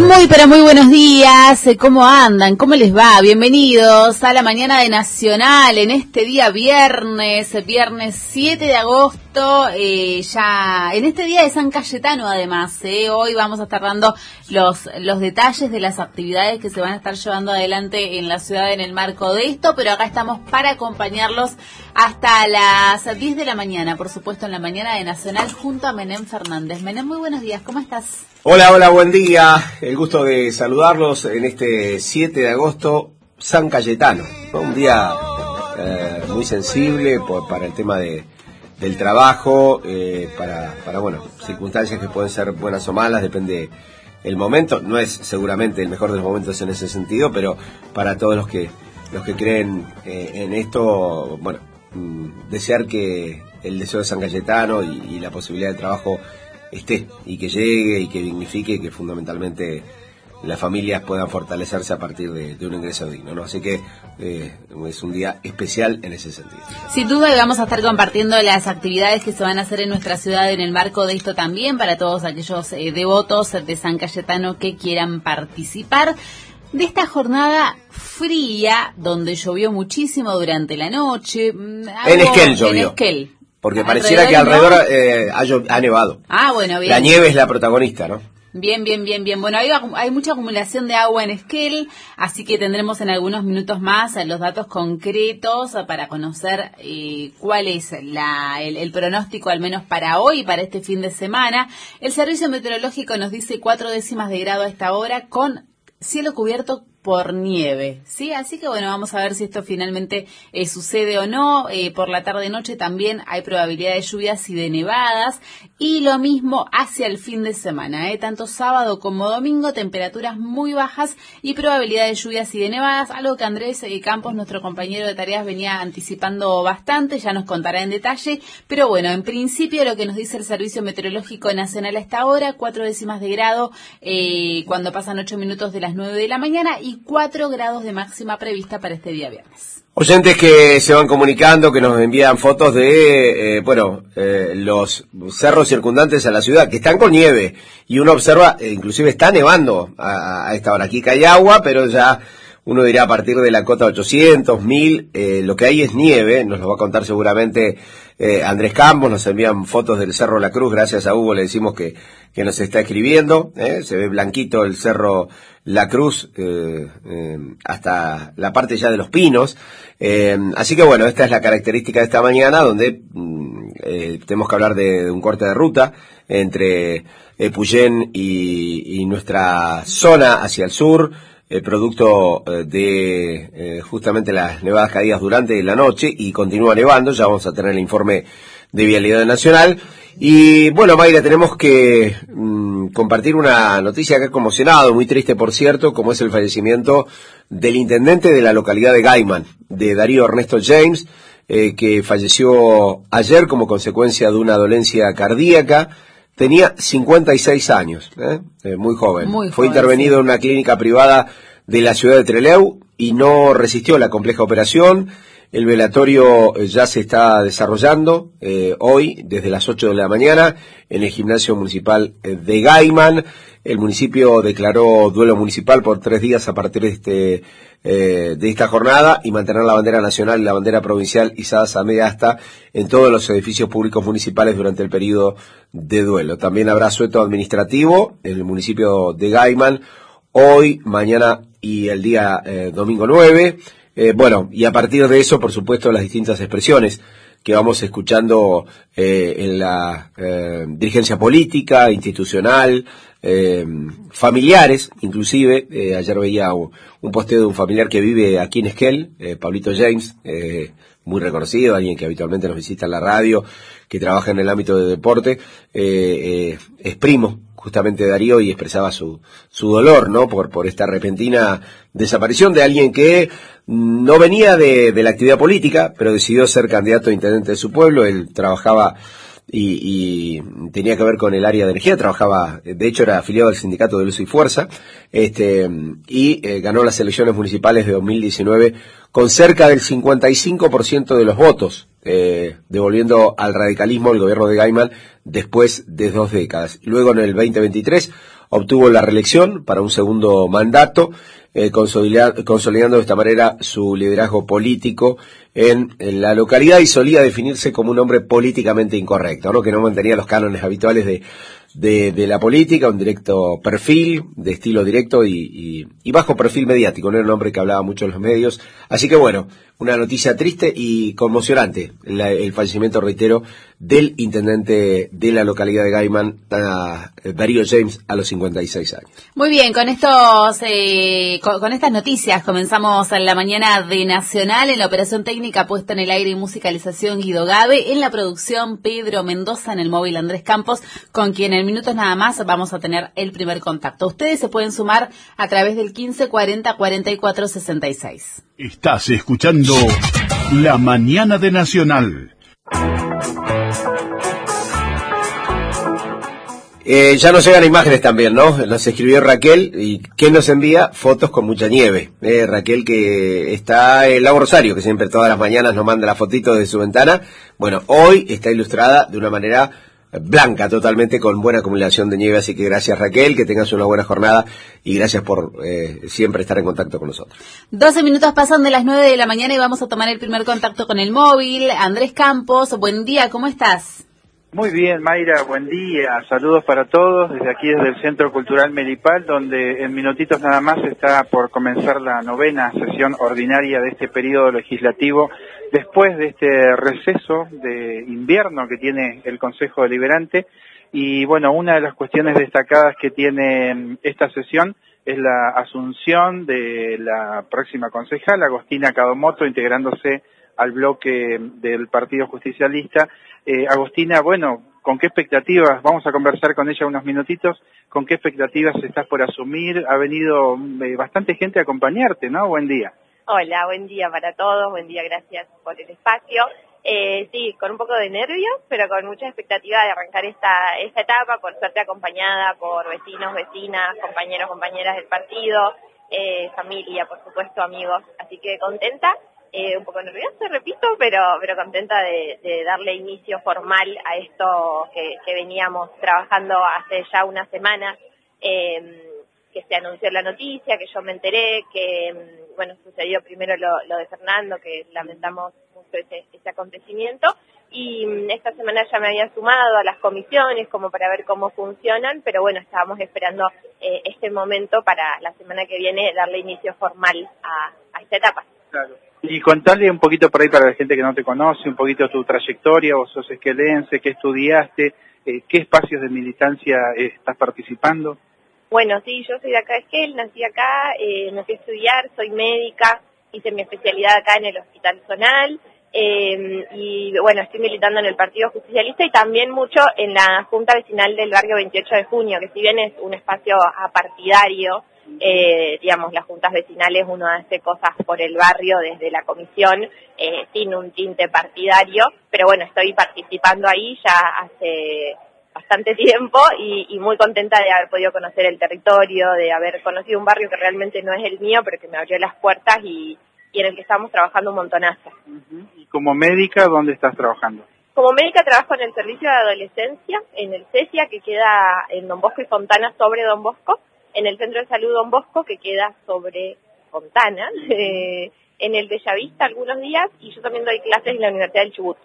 Muy, pero muy buenos días. ¿Cómo andan? ¿Cómo les va? Bienvenidos a la mañana de Nacional en este día viernes 7 de agosto. Ya en este día de San Cayetano, además. Hoy vamos a estar dando los detalles de las actividades que se van a estar llevando adelante en la ciudad en el marco de esto, pero acá estamos para acompañarlos hasta las 10 de la mañana, por supuesto, en la mañana de Nacional, junto a Menem Fernández. Menem, muy buenos días. ¿Cómo estás? Hola, buen día. El gusto de saludarlos en este 7 de agosto, San Cayetano, ¿no? Un día muy sensible para el tema del trabajo, para bueno, circunstancias que pueden ser buenas o malas, depende el momento. No es seguramente el mejor de los momentos en ese sentido, pero para todos los que creen en esto, bueno, desear que el deseo de San Cayetano y la posibilidad de trabajo esté y que llegue y que dignifique, que fundamentalmente las familias puedan fortalecerse a partir de un ingreso digno, ¿no? Así que es un día especial en ese sentido. Sin duda vamos a estar compartiendo las actividades que se van a hacer en nuestra ciudad en el marco de esto también, para todos aquellos devotos de San Cayetano que quieran participar de esta jornada fría, donde llovió muchísimo durante la noche. En Esquel llovió. En Esquel. Porque pareciera que alrededor ha nevado. Ah, bueno, bien. La nieve es la protagonista, ¿no? Bien. Bueno, hay mucha acumulación de agua en Esquel, así que tendremos en algunos minutos más los datos concretos para conocer cuál es el pronóstico, al menos para hoy, para este fin de semana. El Servicio Meteorológico nos dice 4 décimas de grado a esta hora, con cielo cubierto por nieve, ¿sí? Así que bueno, vamos a ver si esto finalmente sucede o no. Por la tarde-noche también hay probabilidad de lluvias y de nevadas, y lo mismo hacia el fin de semana, tanto sábado como domingo, temperaturas muy bajas y probabilidad de lluvias y de nevadas, algo que Andrés Campos, nuestro compañero de tareas, venía anticipando bastante, ya nos contará en detalle, pero bueno, en principio lo que nos dice el Servicio Meteorológico Nacional a esta hora, 4 décimas de grado cuando pasan 8 minutos de las 9 de la mañana, y 4 grados de máxima prevista para este día viernes. Oyentes que se van comunicando, que nos envían fotos de, los cerros circundantes a la ciudad, que están con nieve, y uno observa, inclusive está nevando a esta hora. Aquí cae agua, pero ya uno dirá a partir de la cota 800, 1000, lo que hay es nieve, nos lo va a contar seguramente Andrés Campos. Nos envían fotos del Cerro La Cruz, gracias a Hugo le decimos que nos está escribiendo, se ve blanquito el Cerro La Cruz, hasta la parte ya de los pinos, así que bueno, esta es la característica de esta mañana, donde tenemos que hablar de un corte de ruta entre Puyén y nuestra zona hacia el sur, producto de justamente las nevadas caídas durante la noche, y continúa nevando. Ya vamos a tener el informe de Vialidad Nacional. Y bueno, Mayra, tenemos que compartir una noticia que ha conmocionado, muy triste por cierto, como es el fallecimiento del intendente de la localidad de Gaiman, de Darío Ernesto James, que falleció ayer como consecuencia de una dolencia cardíaca. Tenía 56 años, muy joven. Fue intervenido en una clínica privada de la ciudad de Trelew y no resistió la compleja operación. El velatorio ya se está desarrollando hoy desde las 8 de la mañana en el gimnasio municipal de Gaiman. El municipio declaró duelo municipal por 3 días a partir de esta jornada, y mantener la bandera nacional y la bandera provincial izadas a media asta en todos los edificios públicos municipales durante el periodo de duelo. También habrá asueto administrativo en el municipio de Gaiman hoy, mañana y el día domingo 9. Bueno, y a partir de eso, por supuesto, las distintas expresiones que vamos escuchando en la dirigencia política, institucional, familiares, inclusive. Ayer veía un posteo de un familiar que vive aquí en Esquel, Pablito James, muy reconocido, alguien que habitualmente nos visita en la radio, que trabaja en el ámbito de deporte, es primo justamente de Darío, y expresaba su dolor, ¿no? Por esta repentina desaparición de alguien que no venía de la actividad política, pero decidió ser candidato a intendente de su pueblo. Él trabajaba y tenía que ver con el área de energía, trabajaba, de hecho era afiliado al sindicato de Luz y Fuerza, y ganó las elecciones municipales de 2019 con cerca del 55% de los votos, devolviendo al radicalismo el gobierno de Gaiman después de 2 décadas. Luego en el 2023 obtuvo la reelección para un segundo mandato, consolidando de esta manera su liderazgo político en la localidad y solía definirse como un hombre políticamente incorrecto, ¿no? Que no mantenía los cánones habituales de la política, un directo perfil, de estilo directo y bajo perfil mediático, no era un hombre que hablaba mucho en los medios. Así que bueno, una noticia triste y conmocionante, el fallecimiento, reitero, del intendente de la localidad de Gaiman, Darío James, a los 56 años. Muy bien, con estas noticias comenzamos en la mañana de Nacional. En la operación técnica, puesta en el aire y musicalización, Guido Gabe; en la producción, Pedro Mendoza; en el móvil, Andrés Campos, con quien en minutos nada más vamos a tener el primer contacto. Ustedes se pueden sumar a través del 1540 44 66. Estás escuchando La Mañana de Nacional. Ya nos llegan imágenes también, ¿no? Nos escribió Raquel, y que nos envía fotos con mucha nieve. Raquel, que está en Lago Rosario, que siempre todas las mañanas nos manda la fotito de su ventana. Bueno, hoy está ilustrada de una manera blanca totalmente, con buena acumulación de nieve, así que gracias, Raquel, que tengas una buena jornada y gracias por siempre estar en contacto con nosotros. 12 minutos pasan de las 9 de la mañana y vamos a tomar el primer contacto con el móvil. Andrés Campos, buen día, ¿cómo estás? Muy bien, Mayra, buen día. Saludos para todos desde aquí, desde el Centro Cultural Melipal, donde en minutitos nada más está por comenzar la 9ª sesión ordinaria de este periodo legislativo, después de este receso de invierno que tiene el Consejo Deliberante. Y bueno, una de las cuestiones destacadas que tiene esta sesión es la asunción de la próxima concejal, Agostina Kadomoto, integrándose al bloque del Partido Justicialista. Agostina, bueno, ¿con qué expectativas? Vamos a conversar con ella unos minutitos. ¿Con qué expectativas estás por asumir? Ha venido bastante gente a acompañarte, ¿no? Buen día. Hola, buen día para todos, buen día, gracias por el espacio. Sí, con un poco de nervios, pero con mucha expectativa de arrancar esta etapa, por suerte acompañada por vecinos, vecinas, compañeros, compañeras del partido, familia, por supuesto, amigos. Así que contenta. Un poco nerviosa, repito, pero contenta de darle inicio formal a esto que veníamos trabajando hace ya una semana, que se anunció la noticia, que yo me enteré, que, bueno, sucedió primero lo de Fernando, que lamentamos mucho ese acontecimiento, y esta semana ya me había sumado a las comisiones como para ver cómo funcionan, pero bueno, estábamos esperando este momento para la semana que viene darle inicio formal a esta etapa. Claro. Y contarle un poquito por ahí para la gente que no te conoce, un poquito tu trayectoria. Vos sos esquelense, ¿qué estudiaste? ¿Qué espacios de militancia estás participando? Bueno, sí, yo soy de acá de Esquel, nací acá, me fui a estudiar, soy médica, hice mi especialidad acá en el Hospital Zonal, y bueno, estoy militando en el Partido Justicialista y también mucho en la Junta Vecinal del Barrio 28 de Junio, que si bien es un espacio apartidario, digamos, las juntas vecinales uno hace cosas por el barrio desde la comisión, sin un tinte partidario, pero bueno, estoy participando ahí ya hace bastante tiempo y muy contenta de haber podido conocer el territorio, de haber conocido un barrio que realmente no es el mío, pero que me abrió las puertas y en el que estamos trabajando un montonazo. ¿Y como médica, dónde estás trabajando? Como médica trabajo en el servicio de adolescencia, en el CESIA, que queda en Don Bosco y Fontana, sobre Don Bosco, en el Centro de Salud Don Bosco, que queda sobre Fontana, en el Bellavista algunos días, y yo también doy clases en la Universidad del Chubut.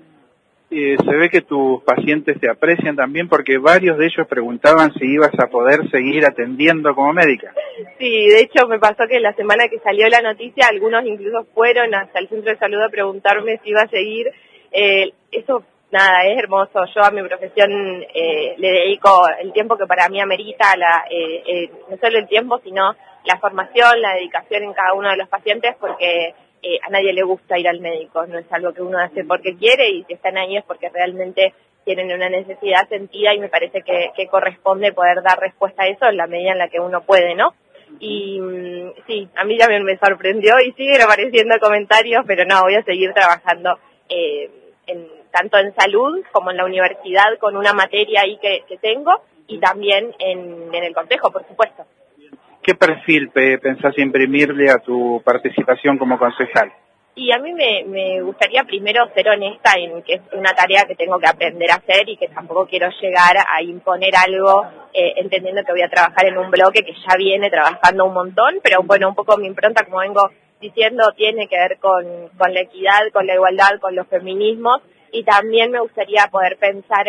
Se ve que tus pacientes te aprecian también, porque varios de ellos preguntaban si ibas a poder seguir atendiendo como médica. Sí, de hecho me pasó que la semana que salió la noticia, algunos incluso fueron hasta el centro de salud a preguntarme si iba a seguir. Eso, nada, es hermoso. Yo a mi profesión le dedico el tiempo que para mí amerita, no solo el tiempo, sino la formación, la dedicación en cada uno de los pacientes, porque a nadie le gusta ir al médico, no es algo que uno hace porque quiere, y si están ahí es porque realmente tienen una necesidad sentida, y me parece que corresponde poder dar respuesta a eso en la medida en la que uno puede, ¿no? Y sí, a mí también me sorprendió y siguen apareciendo comentarios, pero no, voy a seguir trabajando tanto en salud como en la universidad, con una materia ahí que tengo, y también en el consejo, por supuesto. ¿Qué perfil pensás imprimirle a tu participación como concejal? Y a mí me gustaría primero ser honesta en que es una tarea que tengo que aprender a hacer y que tampoco quiero llegar a imponer algo entendiendo que voy a trabajar en un bloque que ya viene trabajando un montón, pero bueno, un poco mi impronta, como vengo diciendo, tiene que ver con la equidad, con la igualdad, con los feminismos, y también me gustaría poder pensar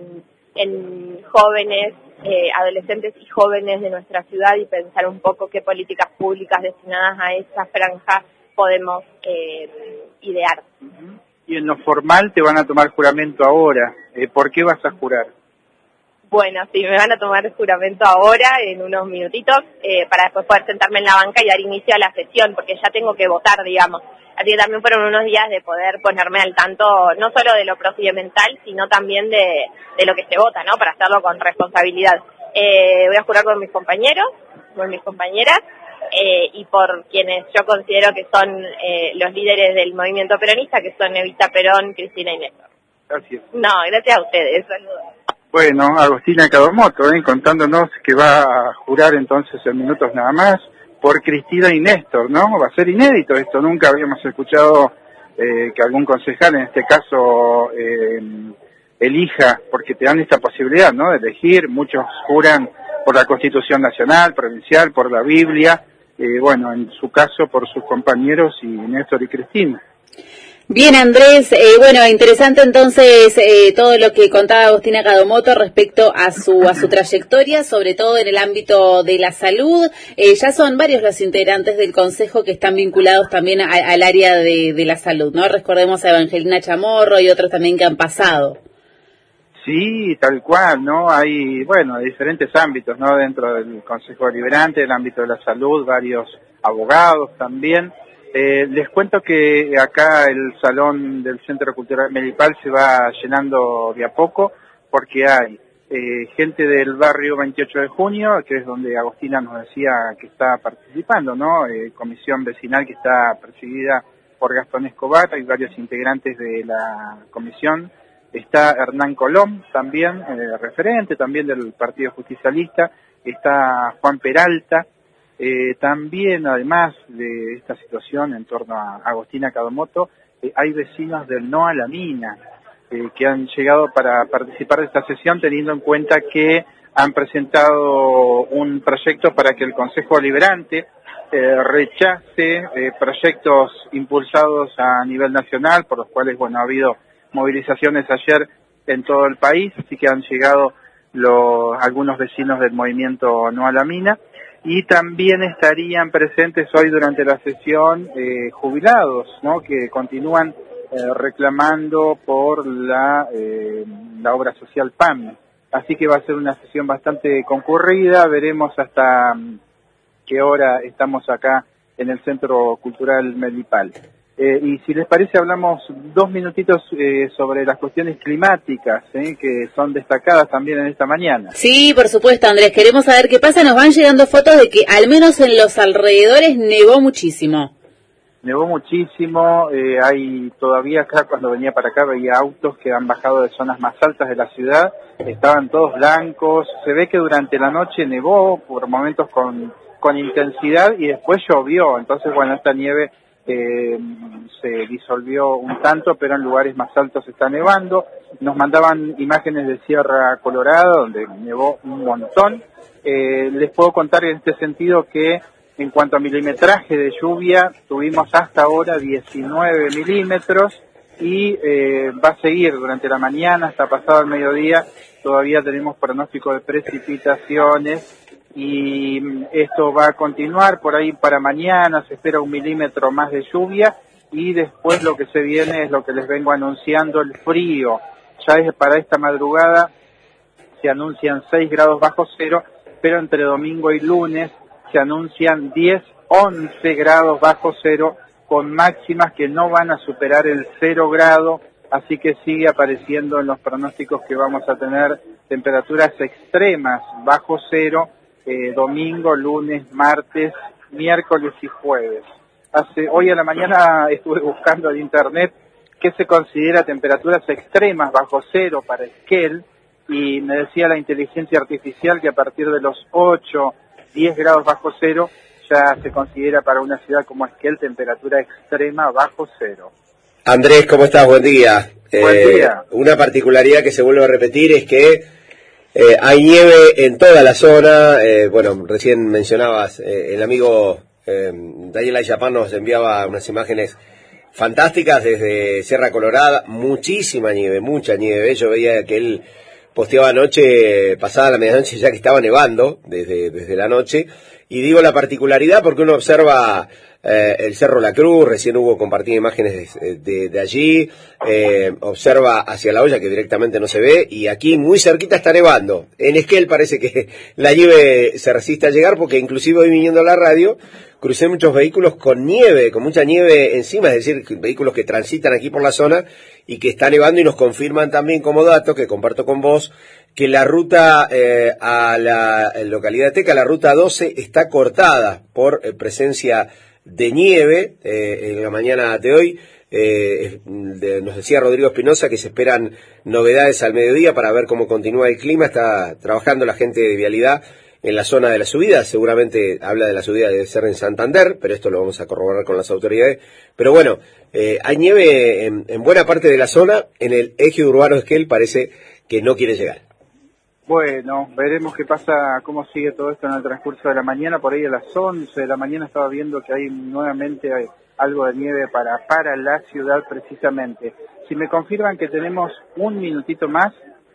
en jóvenes, adolescentes y jóvenes de nuestra ciudad y pensar un poco qué políticas públicas destinadas a esa franja podemos idear. Y en lo formal te van a tomar juramento ahora. ¿Por qué vas a jurar? Bueno, sí, me van a tomar juramento ahora, en unos minutitos, para después poder sentarme en la banca y dar inicio a la sesión, porque ya tengo que votar, digamos. Así que también fueron unos días de poder ponerme al tanto, no solo de lo procedimental, sino también de lo que se vota, ¿no? Para hacerlo con responsabilidad. Voy a jurar con mis compañeros, con mis compañeras, y por quienes yo considero que son los líderes del movimiento peronista, que son Evita Perón, Cristina y Néstor. Gracias. No, gracias a ustedes, saludos. Bueno, Agostina Cadomoto, contándonos que va a jurar entonces en minutos nada más por Cristina y Néstor, ¿no? Va a ser inédito esto, nunca habíamos escuchado que algún concejal, en este caso, elija, porque te dan esta posibilidad, ¿no? De elegir, muchos juran por la Constitución Nacional, provincial, por la Biblia, bueno, en su caso por sus compañeros y Néstor y Cristina. Bien, Andrés, bueno, interesante entonces todo lo que contaba Agostina Cadomoto respecto a su trayectoria, sobre todo en el ámbito de la salud. Ya son varios los integrantes del Consejo que están vinculados también al área de la salud, ¿no? Recordemos a Evangelina Chamorro y otros también que han pasado. Sí, tal cual, ¿no? Hay, bueno, diferentes ámbitos, ¿no? Dentro del Consejo Deliberante, el ámbito de la salud, varios abogados también. Les cuento que acá el salón del Centro Cultural Melipal se va llenando de a poco porque hay gente del barrio 28 de junio, que es donde Agostina nos decía que está participando, ¿no? Comisión vecinal que está presidida por Gastón Escobar, hay varios integrantes de la comisión. Está Hernán Colom también, referente también del Partido Justicialista, está Juan Peralta. También, además de esta situación en torno a Agostina Cadomoto, hay vecinos del No a la Mina que han llegado para participar de esta sesión, teniendo en cuenta que han presentado un proyecto para que el Consejo Deliberante rechace proyectos impulsados a nivel nacional, por los cuales, bueno, ha habido movilizaciones ayer en todo el país, así que han llegado algunos vecinos del movimiento No a la Mina. Y también estarían presentes hoy durante la sesión jubilados, ¿no? Que continúan reclamando por la obra social PAM. Así que va a ser una sesión bastante concurrida. Veremos hasta qué hora estamos acá en el Centro Cultural Melipal. Y si les parece, hablamos 2 minutitos sobre las cuestiones climáticas, que son destacadas también en esta mañana. Sí, por supuesto, Andrés. Queremos saber qué pasa. Nos van llegando fotos de que al menos en los alrededores nevó muchísimo. Nevó muchísimo. Hay todavía acá, cuando venía para acá, veía autos que han bajado de zonas más altas de la ciudad. Estaban todos blancos. Se ve que durante la noche nevó, por momentos con intensidad, y después llovió. Entonces, bueno, esta nieve se disolvió un tanto, pero en lugares más altos está nevando. Nos mandaban imágenes de Sierra Colorada, donde nevó un montón. Les puedo contar en este sentido que en cuanto a milimetraje de lluvia, tuvimos hasta ahora 19 milímetros y va a seguir durante la mañana hasta pasado el mediodía. Todavía tenemos pronóstico de precipitaciones y esto va a continuar por ahí para mañana. Se espera 1 milímetro más de lluvia y después lo que se viene es lo que les vengo anunciando, el frío. Ya es para esta madrugada se anuncian 6 grados bajo cero, pero entre domingo y lunes se anuncian 10, 11 grados bajo cero, con máximas que no van a superar el 0 grado, así que sigue apareciendo en los pronósticos que vamos a tener temperaturas extremas bajo cero, domingo, lunes, martes, miércoles y jueves. Hoy a la mañana estuve buscando en internet qué se considera temperaturas extremas bajo cero para Esquel, y me decía la inteligencia artificial que a partir de los 8, 10 grados bajo cero ya se considera para una ciudad como Esquel temperatura extrema bajo cero. Andrés, ¿cómo estás? Buen día. Buen día. Una particularidad que se vuelve a repetir es que hay nieve en toda la zona. Bueno, recién mencionabas, el amigo Daniel Ayapán nos enviaba unas imágenes fantásticas desde Sierra Colorada, muchísima nieve, mucha nieve. Yo veía que él posteaba anoche, pasada la medianoche, ya que estaba nevando desde la noche. Y digo la particularidad porque uno observa el Cerro La Cruz, recién hubo compartido imágenes de allí, observa hacia La Hoya que directamente no se ve, y aquí muy cerquita está nevando. En Esquel parece que la nieve se resiste a llegar, porque inclusive hoy viniendo a la radio crucé muchos vehículos con nieve, con mucha nieve encima, es decir, vehículos que transitan aquí por la zona y que está nevando, y nos confirman también como dato que comparto con vos que la ruta a la localidad de Teca, la ruta 12, está cortada por presencia de nieve en la mañana de hoy. Nos decía Rodrigo Espinosa que se esperan novedades al mediodía para ver cómo continúa el clima. Está trabajando la gente de Vialidad en la zona de la subida, seguramente habla de la subida de ser en Santander, pero esto lo vamos a corroborar con las autoridades. Pero bueno, hay nieve en buena parte de la zona. En el eje urbano de Esquel parece que no quiere llegar. Bueno, veremos qué pasa, cómo sigue todo esto en el transcurso de la mañana. Por ahí a las 11 de la mañana estaba viendo que hay nuevamente algo de nieve para la ciudad precisamente. Si me confirman que tenemos un minutito más,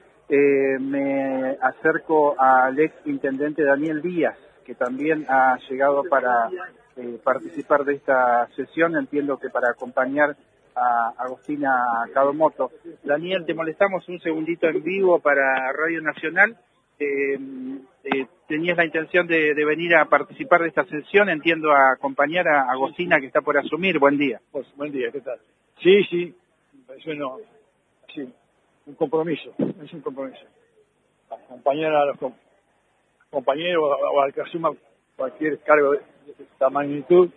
me acerco al ex intendente Daniel Díaz, que también ha llegado para participar de esta sesión, entiendo que para acompañar a Agostina Cadomoto. Daniel, te molestamos un segundito en vivo para Radio Nacional. Tenías la intención de venir a participar de esta sesión, entiendo, a acompañar a Agostina, que está por asumir. Buen día. Pues, buen día, ¿qué tal? Sí, bueno, sí, un compromiso, es un compromiso. Acompañar a los compañeros o al que asuma cualquier cargo de esta magnitud,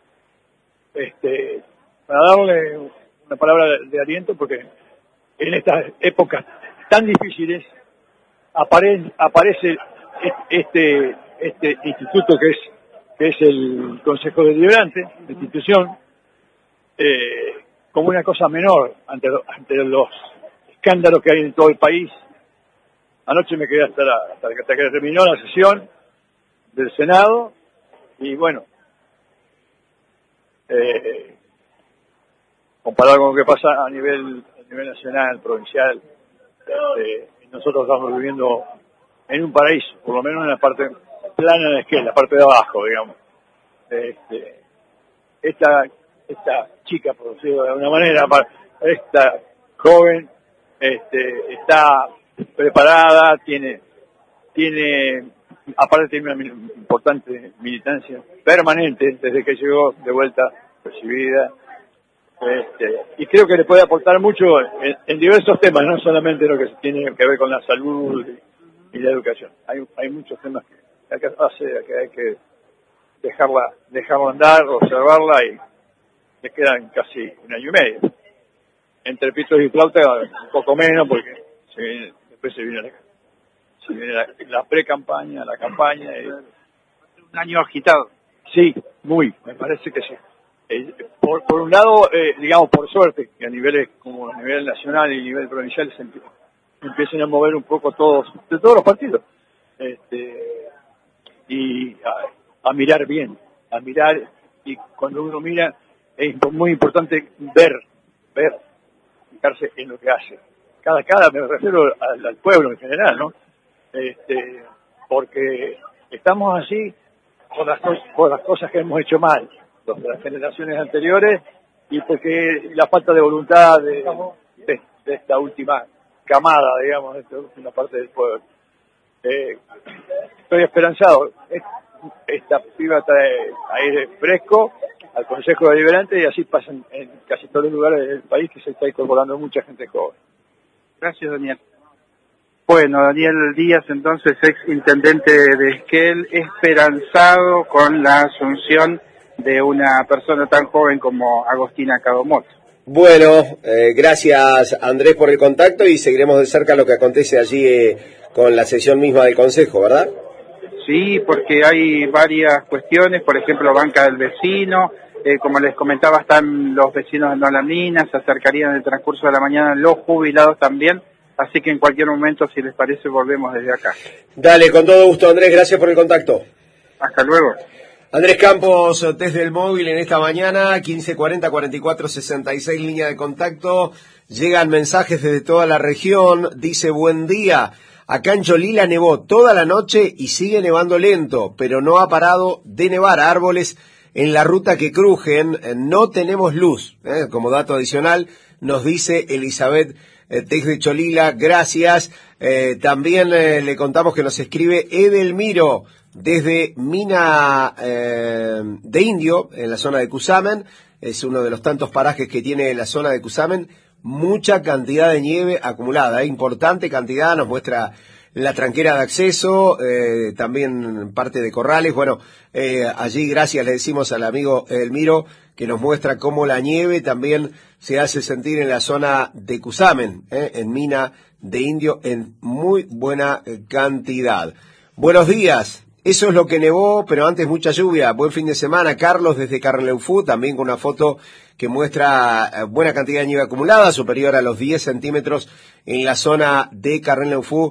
para darle una palabra de aliento, porque en estas épocas tan difíciles aparece este instituto que es el Consejo Deliberante, la institución, como una cosa menor ante los escándalos que hay en todo el país. Anoche me quedé hasta que terminó la sesión del Senado, y bueno, comparado con lo que pasa a nivel nacional, provincial, nosotros estamos viviendo en un paraíso, por lo menos en la parte plana de Esquel, la parte de abajo, digamos. Esta chica, por decirlo de alguna manera, esta joven, está preparada, aparte tiene una importante militancia permanente desde que llegó de vuelta recibida. Y creo que le puede aportar mucho en diversos temas, no solamente lo que tiene que ver con la salud y la educación. Hay muchos temas que hay que dejarla andar, observarla, y le quedan casi un año y medio. Entre pitos y flauta un poco menos, porque después se viene la pre-campaña, la campaña. Un año agitado. Sí, me parece que sí. Por un lado, digamos, por suerte, que a nivel nacional y a nivel provincial se empiecen a mover un poco de todos los partidos, y a mirar bien, y cuando uno mira es muy importante fijarse en lo que hace. Cada me refiero al pueblo en general, ¿no? Porque estamos así por las cosas que hemos hecho mal, los de las generaciones anteriores, y porque la falta de voluntad de esta última camada, digamos, de esta última parte del pueblo. Estoy esperanzado. Esta piba trae aire fresco al Consejo Deliberante, y así pasa en casi todos los lugares del país, que se está incorporando mucha gente joven. Gracias, Daniel. Bueno, Daniel Díaz, entonces, ex intendente de Esquel, esperanzado con la asunción de una persona tan joven como Agostina Cadomoto. Bueno, gracias, Andrés, por el contacto, y seguiremos de cerca lo que acontece allí con la sesión misma del Consejo, ¿verdad? Sí, porque hay varias cuestiones, por ejemplo, banca del vecino, como les comentaba, están los vecinos de Nolamina, se acercarían en el transcurso de la mañana los jubilados también, así que en cualquier momento, si les parece, volvemos desde acá. Dale, con todo gusto, Andrés, gracias por el contacto. Hasta luego. Andrés Campos, desde el móvil en esta mañana, 1540-4466, línea de contacto. Llegan mensajes desde toda la región, dice: buen día. Acá en Cholila nevó toda la noche y sigue nevando lento, pero no ha parado de nevar árboles en la ruta que crujen. No tenemos luz. Como dato adicional, nos dice Elizabeth Tex de Cholila, gracias. También le contamos que nos escribe Edelmiro desde Mina de Indio, en la zona de Cusamen. Es uno de los tantos parajes que tiene la zona de Cusamen. Mucha cantidad de nieve acumulada, importante cantidad, nos muestra la tranquera de acceso, también parte de Corrales. Bueno, allí gracias le decimos al amigo Elmiro, que nos muestra cómo la nieve también se hace sentir en la zona de Cusamen, en Mina de Indio, en muy buena cantidad. Buenos días. Eso es lo que nevó, pero antes mucha lluvia. Buen fin de semana. Carlos desde Carrenleufú, también con una foto que muestra buena cantidad de nieve acumulada, superior a los 10 centímetros en la zona de Carrenleufú.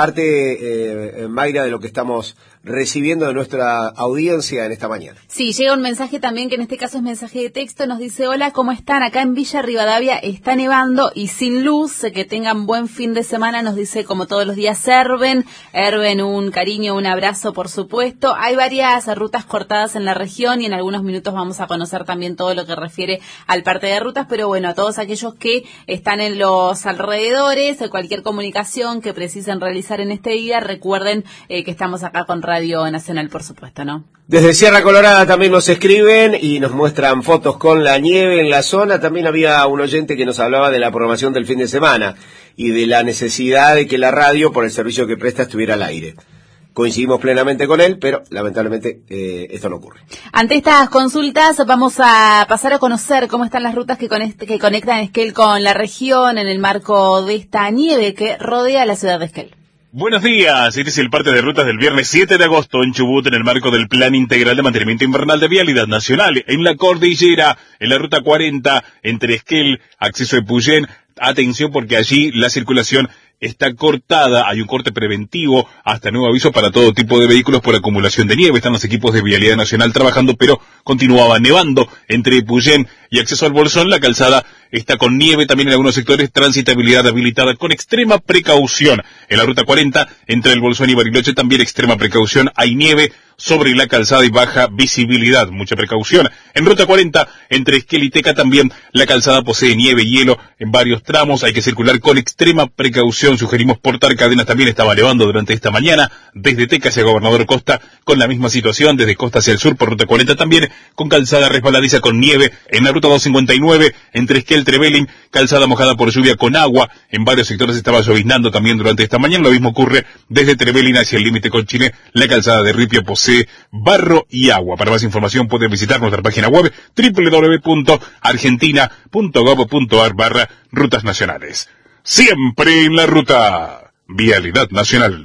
Parte, Mayra, de lo que estamos recibiendo de nuestra audiencia en esta mañana. Sí, llega un mensaje también, que en este caso es mensaje de texto, nos dice: hola, ¿cómo están? Acá en Villa Rivadavia está nevando y sin luz, que tengan buen fin de semana, nos dice, como todos los días, Erben, un cariño, un abrazo, por supuesto. Hay varias rutas cortadas en la región y en algunos minutos vamos a conocer también todo lo que refiere al parte de rutas, pero bueno, a todos aquellos que están en los alrededores, cualquier comunicación que precisen realizar en este día, recuerden que estamos acá con Radio Nacional, por supuesto, ¿no? Desde Sierra Colorada también nos escriben y nos muestran fotos con la nieve en la zona. También había un oyente que nos hablaba de la programación del fin de semana y de la necesidad de que la radio, por el servicio que presta, estuviera al aire. Coincidimos plenamente con él, pero lamentablemente esto no ocurre. Ante estas consultas vamos a pasar a conocer cómo están las rutas que conectan Esquel con la región en el marco de esta nieve que rodea la ciudad de Esquel. Buenos días, este es el parte de rutas del viernes 7 de agosto en Chubut, en el marco del Plan Integral de Mantenimiento Invernal de Vialidad Nacional. En la cordillera, en la ruta 40, entre Esquel, acceso de Puyén. Atención, porque allí la circulación está cortada, hay un corte preventivo hasta nuevo aviso para todo tipo de vehículos por acumulación de nieve. Están los equipos de Vialidad Nacional trabajando, pero continuaba nevando entre Puyén y acceso al Bolsón. La calzada está con nieve también en algunos sectores, transitabilidad habilitada con extrema precaución. En la ruta 40, entre el Bolsón y Bariloche, también extrema precaución, hay nieve sobre la calzada y baja visibilidad, mucha precaución. En ruta 40, entre Esquel y Teca, también la calzada posee nieve y hielo en varios tramos, hay que circular con extrema precaución. Sugerimos portar cadenas, también estaba nevando durante esta mañana, desde Teca hacia Gobernador Costa, con la misma situación, desde Costa hacia el sur, por ruta 40 también, con calzada resbaladiza con nieve. En la ruta 259, entre Esquel, Trevelin, calzada mojada por lluvia con agua, en varios sectores estaba lloviznando también durante esta mañana. Lo mismo ocurre desde Trevelin hacia el límite con Chile, la calzada de Ripio posee barro y agua. Para más información pueden visitar nuestra página web www.argentina.gov.ar/rutas nacionales. Siempre en la ruta. Vialidad Nacional.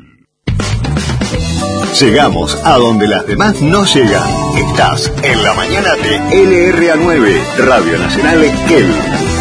Llegamos a donde las demás no llegan. Estás en la mañana de LRA9, Radio Nacional Esquel.